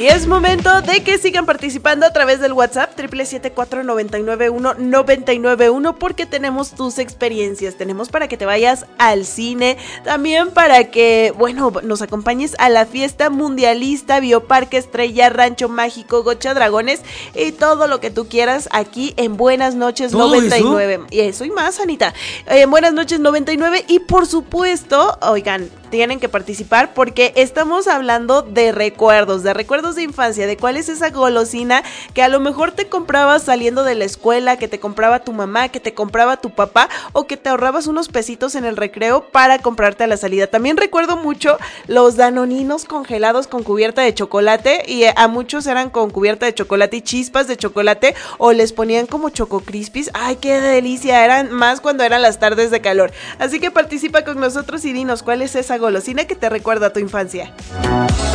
Y es momento de que sigan participando a través del WhatsApp 777-499-1991 porque tenemos tus experiencias, tenemos para que te vayas al cine, también para que, bueno, nos acompañes a la fiesta mundialista, Bioparque Estrella, Rancho Mágico, Gocha Dragones y todo lo que tú quieras aquí en Buenas Noches 99. ¿Eso? Y eso y más, Anita. En Buenas Noches 99 y por supuesto, oigan, tienen que participar porque estamos hablando de recuerdos de infancia, de cuál es esa golosina que a lo mejor te comprabas saliendo de la escuela, que te compraba tu mamá, que te compraba tu papá o que te ahorrabas unos pesitos en el recreo para comprarte a la salida. También recuerdo mucho los danoninos congelados con cubierta de chocolate y a muchos eran con cubierta de chocolate y chispas de chocolate o les ponían como Choco Crispies. ¡Ay, qué delicia! Eran más cuando eran las tardes de calor. Así que participa con nosotros y dinos cuál es esa golosina que te recuerda a tu infancia.